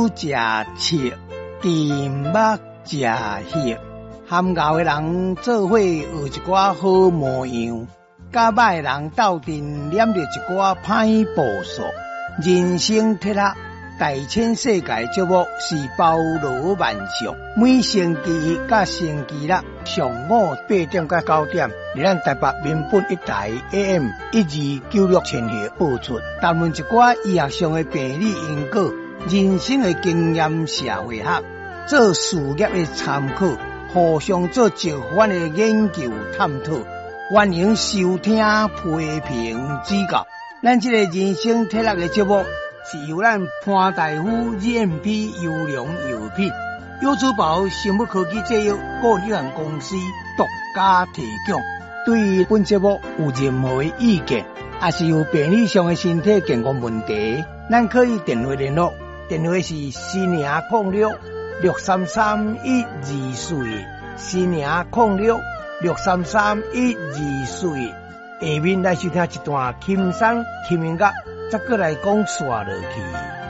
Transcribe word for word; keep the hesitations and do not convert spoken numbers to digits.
食切，金目食血，含熬的人做伙学一寡好模样，甲歹人斗阵念着一寡歹步数。人生铁盒，大千世界节目是包罗万象，每星期一甲星期六上午八点到九点，伫咱台北民本一台 A M 一二九六千赫播出，谈论一寡医学上的病理因果、人生的经验、社会学、做事业的参考，互相做一番的研究探讨。欢迎收听、批评、指教。咱这个人生铁盒的节目是由咱潘大夫 G M P 优良药品优珠宝生物科技制药股份有限公司独家提供。对于本节目有任何的意见，也是有病理上的身体健康问题，咱可以电话联络，电话是四零零六六三三一二四，四零零六六三三一二四。下面来收听一段轻松轻音乐，再过来讲刷落去。